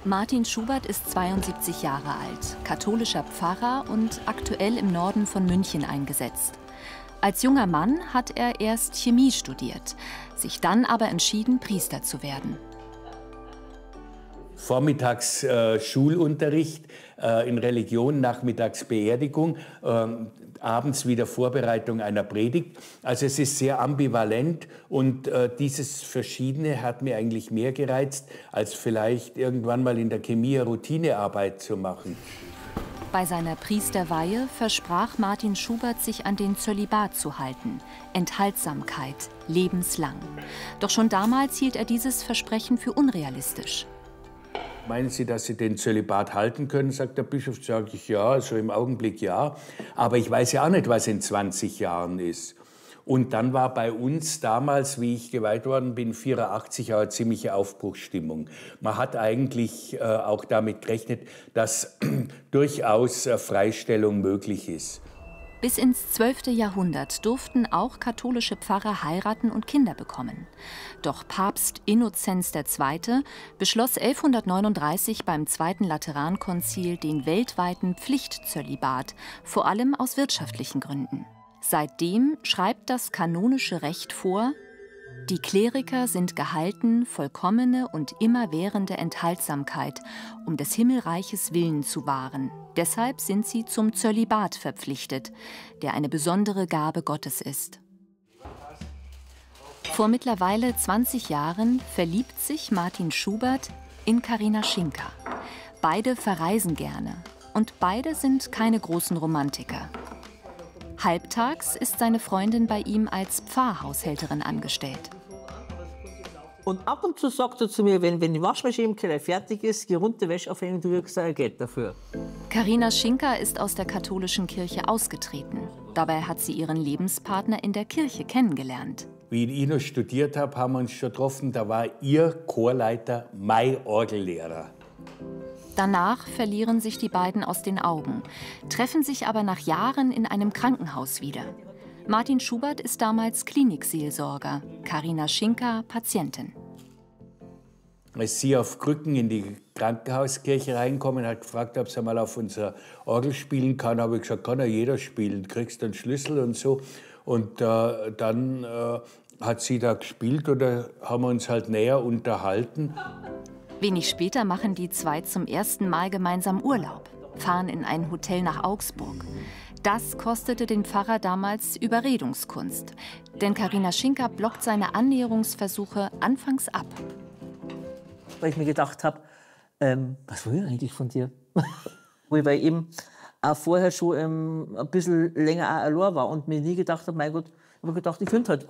Martin Schubert ist 72 Jahre alt, katholischer Pfarrer und aktuell im Norden von München eingesetzt. Als junger Mann hat er erst Chemie studiert, sich dann aber entschieden, Priester zu werden. Vormittags Schulunterricht in Religion, nachmittags Beerdigung, abends wieder Vorbereitung einer Predigt. Also es ist sehr ambivalent und dieses Verschiedene hat mir eigentlich mehr gereizt, als vielleicht irgendwann mal in der Chemie Routinearbeit zu machen. Bei seiner Priesterweihe versprach Martin Schubert, sich an den Zölibat zu halten. Enthaltsamkeit, lebenslang. Doch schon damals hielt er dieses Versprechen für unrealistisch. Meinen Sie, dass Sie den Zölibat halten können, sagt der Bischof. Sage ich ja, also im Augenblick ja. Aber ich weiß ja auch nicht, was in 20 Jahren ist. Und dann war bei uns damals, wie ich geweiht worden bin, 84 auch eine ziemliche Aufbruchsstimmung. Man hat eigentlich auch damit gerechnet, dass durchaus Freistellung möglich ist. Bis ins 12. Jahrhundert durften auch katholische Pfarrer heiraten und Kinder bekommen. Doch Papst Innozenz II. Beschloss 1139 beim Zweiten Laterankonzil den weltweiten Pflichtzölibat, vor allem aus wirtschaftlichen Gründen. Seitdem schreibt das kanonische Recht vor: Die Kleriker sind gehalten, vollkommene und immerwährende Enthaltsamkeit, um des Himmelreiches Willen zu wahren. Deshalb sind sie zum Zölibat verpflichtet, der eine besondere Gabe Gottes ist. Vor mittlerweile 20 Jahren verliebt sich Martin Schubert in Carina Schinka. Beide verreisen gerne und beide sind keine großen Romantiker. Halbtags ist seine Freundin bei ihm als Pfarrhaushälterin angestellt. Und ab und zu sagt er zu mir, wenn die Waschmaschine im Keller fertig ist, geh runter, Wäsche aufhängen, du kriegst ein Geld dafür. Carina Schinka ist aus der katholischen Kirche ausgetreten. Dabei hat sie ihren Lebenspartner in der Kirche kennengelernt. Wie ich in Inno studiert habe, haben wir uns schon getroffen. Da war ihr Chorleiter mein Orgellehrer. Danach verlieren sich die beiden aus den Augen, treffen sich aber nach Jahren in einem Krankenhaus wieder. Martin Schubert ist damals Klinikseelsorger, Carina Schinka Patientin. Als sie auf Krücken in die Krankenhauskirche reinkommen, hat gefragt, ob sie mal auf unserer Orgel spielen kann. Habe ich gesagt, kann ja jeder spielen, kriegst einen Schlüssel und so. Und dann hat sie da gespielt oder haben wir uns halt näher unterhalten. Wenig später machen die zwei zum ersten Mal gemeinsam Urlaub, fahren in ein Hotel nach Augsburg. Das kostete den Pfarrer damals Überredungskunst, denn Carina Schinka blockt seine Annäherungsversuche anfangs ab. Weil ich mir gedacht habe, was will ich eigentlich von dir? Weil ich eben auch vorher schon ein bisschen länger auch allein war und mir nie gedacht habe, mein Gott, ich habe gedacht, ich finde halt